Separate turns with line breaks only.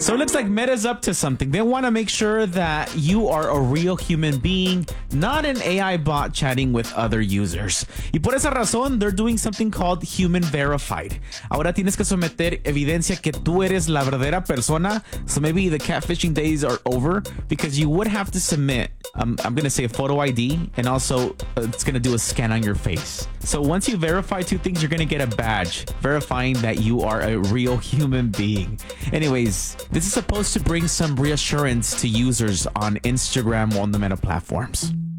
So it looks like Meta's up to something. They want to make sure that you are a real human being, not an AI bot chatting with other users. Y por esa razón, they're doing something called Human Verified. Ahora tienes que someter evidencia que tú eres la verdadera persona. So maybe the catfishing days are over because you would have to submit, I'm going to say a photo ID, and also it's going to do a scan on your face. So once you verify two things, you're going to get a badge verifying that you are a real human being. Anyways, this is supposed to bring some reassurance to users on Instagram or on the Meta platforms.